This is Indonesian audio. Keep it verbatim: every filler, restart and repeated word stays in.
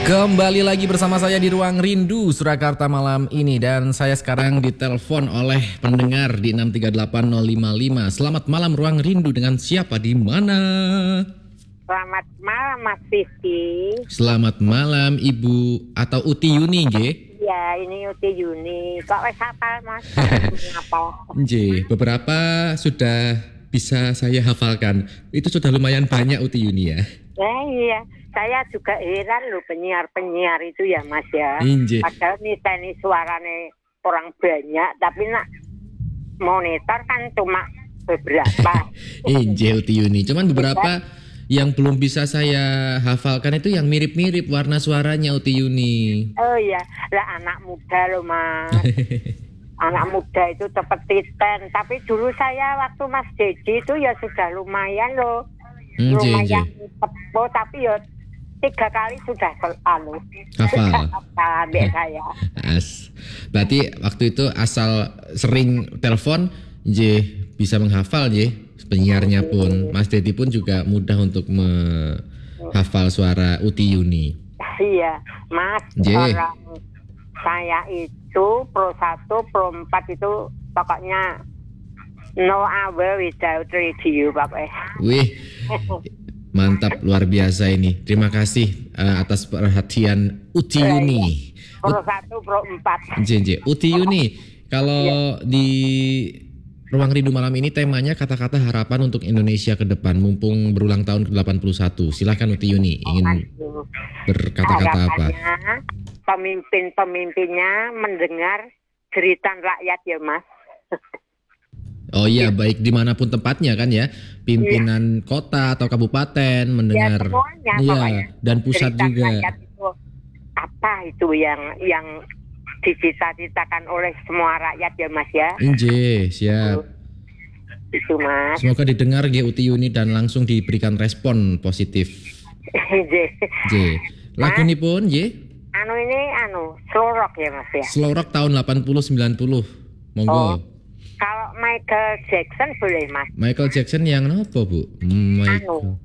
Kembali lagi bersama saya di Ruang Rindu Surakarta malam ini. Dan saya sekarang ditelepon oleh pendengar di enam tiga delapan nol lima lima. Selamat malam Ruang Rindu, dengan siapa, di mana? Selamat malam Mas Vivi. Selamat malam Ibu atau Uti Yuni nggih? Ya, ini Uti Yuni. Kok wis hafal Mas? Apa? Nggih, beberapa sudah bisa saya hafalkan. Itu sudah lumayan banyak Uti Yuni ya. Eh, iya, saya juga heran loh penyiar-penyiar itu ya Mas ya. Inje. Padahal niteni suarane orang banyak, tapi nak monitor kan cuma beberapa. Inje Uti Yuni. Cuman beberapa yang belum bisa saya hafalkan itu yang mirip-mirip warna suaranya Uti Yuni. Oh iya, lah anak muda loh Mas. Anak muda itu cepet titen. Tapi dulu saya waktu Mas Dedi itu ya sudah lumayan loh. Inje, lumayan inje. tepo, tapi ya tiga kali sudah anu Hafal. hafal ambek saya. As. Berarti waktu itu asal sering telepon, J bisa menghafal J. Penyiarnya pun, Mas Dedi pun juga mudah untuk menghafal suara Uti Yuni. Iya, Mas. J. Orang saya itu pro satu, pro empat itu pokoknya no hour without radio pokoknya. Wih, mantap, luar biasa ini. Terima kasih uh, atas perhatian Uti Yuni. Pro satu, pro empat. J J, Uti Yuni. Kalau di Ruang Rindu malam ini temanya kata-kata harapan untuk Indonesia ke depan, mumpung berulang tahun ke delapan puluh satu. Silakan Uti Yuni, ingin berkata-kata apa? Harapannya pemimpin-pemimpinnya mendengar jeritan rakyat ya Mas. Oh iya, baik dimanapun tempatnya kan ya, pimpinan ya. Kota atau kabupaten mendengar, ya, semuanya, iya, dan pusat jeritan juga. Rakyat itu, apa itu yang yang dicita-citakan oleh semua rakyat ya Mas ya? Nje, siap. Itu Mas. Semoga didengar G Uti Yuni dan langsung diberikan respon positif. J. Lagu ini pun J. Anu ini anu slow rock ya Mas ya? Slow rock tahun delapan puluh sembilan puluh. Monggo. Oh. Kalau Michael Jackson boleh Mas. Michael Jackson yang apa Bu? Michael. Anu.